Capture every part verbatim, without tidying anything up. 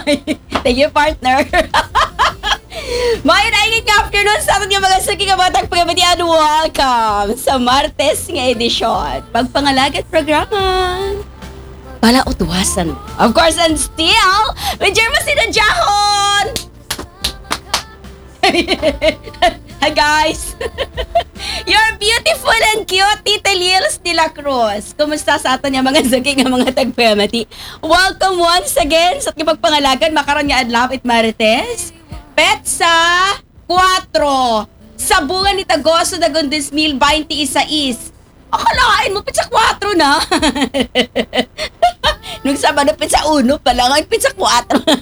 Thank you, partner. Mga inaingit nga afternoon sa ating mga suki nga batang pagkabatian. Welcome sa Martes nga edisyon. Pagpangalagat programa. Pala utuwasan. Of course, and still, with Jerma Sinadjahon! Hi guys! You're beautiful and cute, Tita Lils de la Cruz. Kumusta sa ato niya mga suki nga mga tagpamati? Welcome once again sa ating pagpangalagan. Makaroon nga adlaw it Martes. Petsa four sa bunga ni Tagoso da Gondes mil twenty-one. Akalain mo pizza four na. Nung Sabado pizza one pa lang ay pizza four.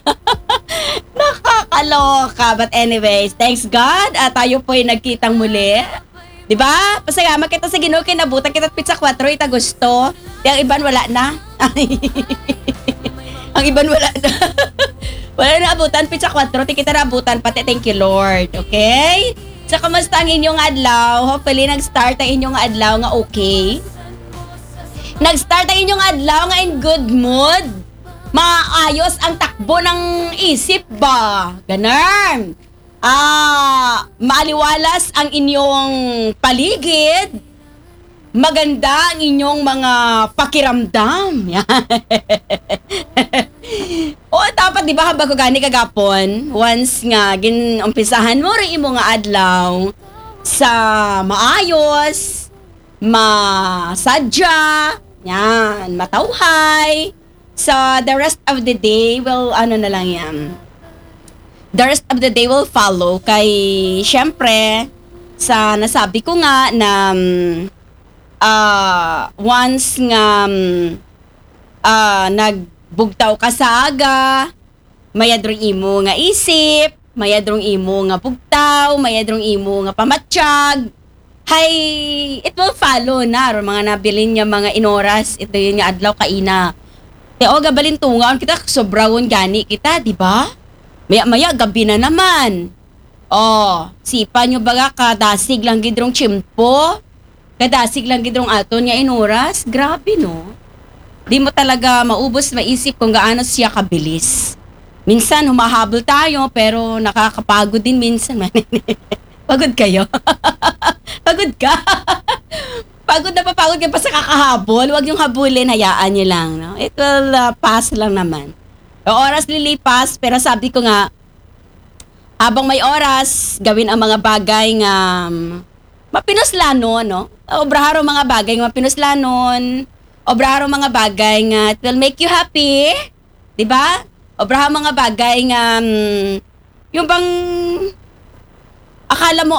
Nakakaloka. But anyways, thanks God at tayo po ay nagkitang muli. Diba? Pasagama kita sa Ginoo kinabutan kita pizza four ita gusto. Yang iban wala na. Ang iban wala na. Wala na abutan, pizza four, di kita na abutan, pati thank you Lord, okay? So, kamusta ang inyong adlaw? Hopefully, nag-start ang inyong adlaw nga okay. Nag-start ang inyong adlaw nga in good mood. Maayos ang takbo ng isip ba? Ganun. Ah, maaliwalas ang inyong paligid. Maganda ang inyong mga pakiramdam. O dapat di ba bago gani kagapon, once nga ginumpisahan mo rin imo nga adlaw sa maayos, masadya, yan, matawhay. So the rest of the day, well, ano na lang yan. The rest of the day will follow kay syempre sa nasabi ko nga na uh, once nga uh, nagbugtaw ka sa aga, mayadrong imo nga isip, mayadrong imo nga bugtaw, mayadrong imo nga pamatsyag, hay, it will follow na, or mga nabilin nga mga inoras, ito yun nga adlaw kaina. Kaya o gabalintungan kita, sobrawon gani kita, di ba? Maya-maya, gabi na naman. Oh, sipa nyo baga kadasig lang gidrong chimpo, kadasig lang gidrong aton nga inoras, grabe no? Di mo talaga maubos maisip kung gaano siya kabilis. Minsan humahabol tayo pero nakakapagod din minsan. Pagod kayo? Pagod ka? Pagod na papagod ka pa sa kakahabol, huwag yung habulin, hayaan nyo lang. No? It will uh, pass lang naman. O oras lilipas, pero sabi ko nga, habang may oras, gawin ang mga bagay nga um, mapinuslanon, no? Obraharo mga bagay nga mapinuslanon, obraharo mga bagay nga it will make you happy, di ba? Obraharo mga bagay nga um, yung bang akala mo